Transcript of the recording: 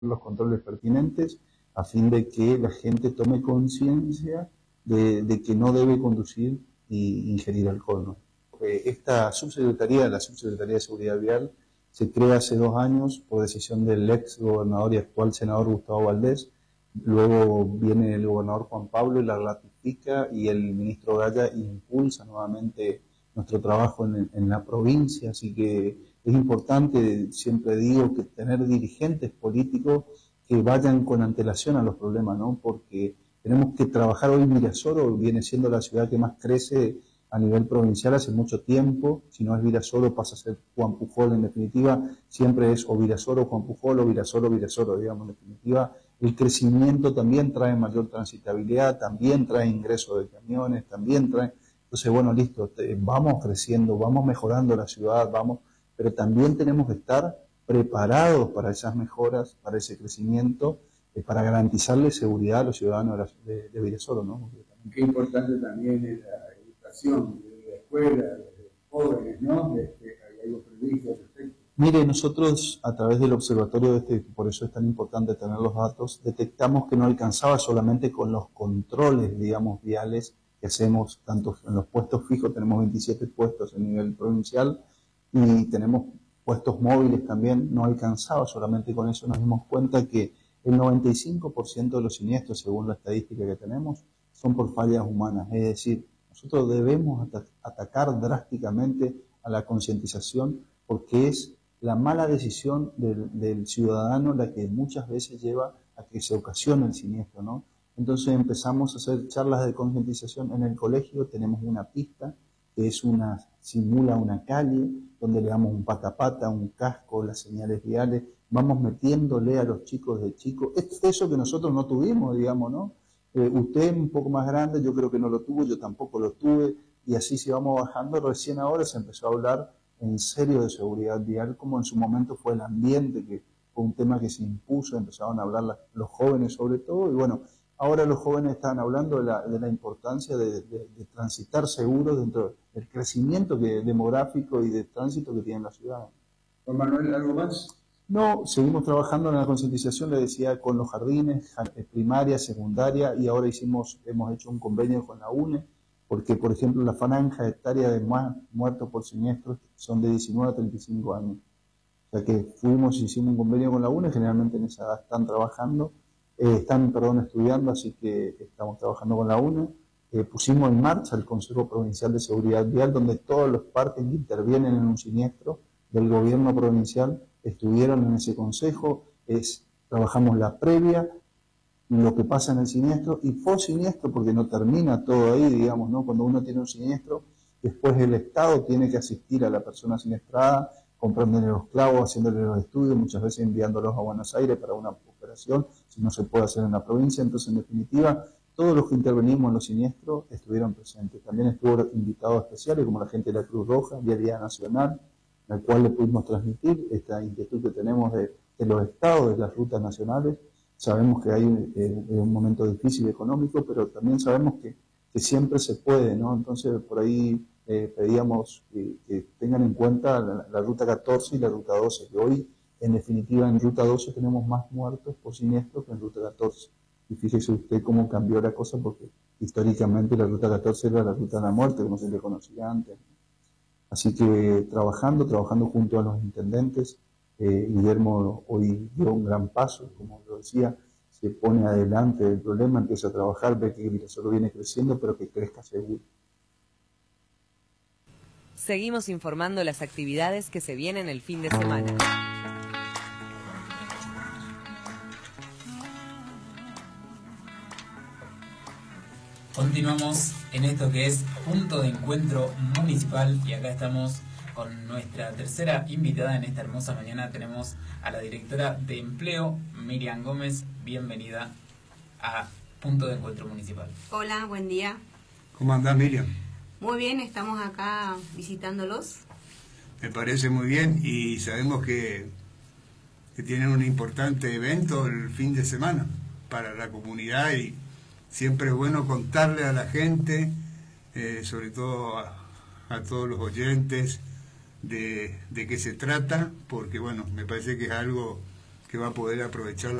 los controles pertinentes a fin de que la gente tome conciencia de que no debe conducir y ingerir alcohol, ¿no? Esta subsecretaría, la Subsecretaría de Seguridad Vial, se crea hace 2 años por decisión del ex gobernador y actual senador Gustavo Valdés. Luego viene el gobernador Juan Pablo y la ratifica, y el ministro Gaya impulsa nuevamente nuestro trabajo en la provincia. Así que es importante, siempre digo, que tener dirigentes políticos que vayan con antelación a los problemas, ¿no? Porque tenemos que trabajar. Hoy Virasoro viene siendo la ciudad que más crece a nivel provincial hace mucho tiempo. Si no es Virasoro, pasa a ser Juan Pujol. En definitiva, siempre es o Virasoro, Juan Pujol, o Virasoro, Virasoro, digamos. En definitiva, el crecimiento también trae mayor transitabilidad, también trae ingreso de camiones, también trae... Entonces, bueno, listo, vamos creciendo, vamos mejorando la ciudad, pero también tenemos que estar preparados para esas mejoras, para ese crecimiento, para garantizarle seguridad a los ciudadanos de Virasoro, ¿no? Qué importante también es la educación de la escuela, de los jóvenes, ¿no? Hay algo previsto al respecto. Mire, nosotros a través del observatorio, por eso es tan importante tener los datos, detectamos que no alcanzaba solamente con los controles, digamos, viales que hacemos, tanto en los puestos fijos, tenemos 27 puestos a nivel provincial, y tenemos puestos móviles también. No alcanzaba solamente con eso. Nos dimos cuenta que el 95% de los siniestros, según la estadística que tenemos, son por fallas humanas. Es decir, nosotros debemos atacar drásticamente a la concientización, porque es la mala decisión del ciudadano la que muchas veces lleva a que se ocasione el siniestro, ¿no? Entonces empezamos a hacer charlas de concientización en el colegio. Tenemos una pista que simula una calle, donde le damos un pata a pata, un casco, las señales viales, vamos metiéndole a los chicos de chicos. Es eso que nosotros no tuvimos, digamos, ¿no? Usted un poco más grande, yo creo que no lo tuvo, yo tampoco lo tuve, y así si vamos bajando. Recién ahora se empezó a hablar en serio de seguridad vial, como en su momento fue el ambiente, que fue un tema que se impuso, empezaron a hablar los jóvenes sobre todo, y bueno, ahora los jóvenes están hablando de la importancia de transitar seguros dentro del crecimiento demográfico y de tránsito que tiene la ciudad. Juan Manuel, ¿algo más? No, seguimos trabajando en la concientización, le decía, con los jardines, primaria, secundaria, y ahora hemos hecho un convenio con la UNE, porque, por ejemplo, la franja etaria de más muertos por siniestros son de 19 a 35 años. O sea que hicimos un convenio con la UNE, generalmente en esa edad están trabajando, están estudiando, así que estamos trabajando con la UNE. Pusimos en marcha el Consejo Provincial de Seguridad Vial, donde todos los partes que intervienen en un siniestro del gobierno provincial estuvieron en ese consejo. Trabajamos la previa, lo que pasa en el siniestro y post siniestro, porque no termina todo ahí, digamos, ¿no? Cuando uno tiene un siniestro, después el Estado tiene que asistir a la persona siniestrada, comprándole los clavos, haciéndole los estudios, muchas veces enviándolos a Buenos Aires para una operación, si no se puede hacer en la provincia. Entonces, en definitiva, todos los que intervenimos en los siniestros estuvieron presentes. También estuvo invitados especiales, como la gente de la Cruz Roja, Vialidad Nacional, al cual le pudimos transmitir esta inquietud que tenemos de los estados, de las rutas nacionales. Sabemos que hay un momento difícil económico, pero también sabemos que siempre se puede, ¿no? Entonces, por ahí pedíamos que tengan en cuenta la ruta 14 y la ruta 12, que hoy, en definitiva, en ruta 12 tenemos más muertos por siniestro que en ruta 14. Y fíjese usted cómo cambió la cosa, porque históricamente la ruta 14 era la ruta de la muerte, como se le conocía antes. Así que trabajando junto a los intendentes, Guillermo hoy dio un gran paso, como lo decía, se pone adelante del problema, empieza a trabajar, ve que Virasoro viene creciendo, pero que crezca seguro. Seguimos informando las actividades que se vienen el fin de semana. Continuamos en esto que es Punto de Encuentro Municipal, y acá estamos con nuestra tercera invitada en esta hermosa mañana. Tenemos a la directora de Empleo, Miriam Gómez. Bienvenida a Punto de Encuentro Municipal. Hola, buen día. ¿Cómo andás, Miriam? Muy bien, estamos acá visitándolos. Me parece muy bien, y sabemos que tienen un importante evento el fin de semana para la comunidad, y siempre es bueno contarle a la gente, sobre todo a todos los oyentes, de qué se trata, porque bueno, me parece que es algo que va a poder aprovechar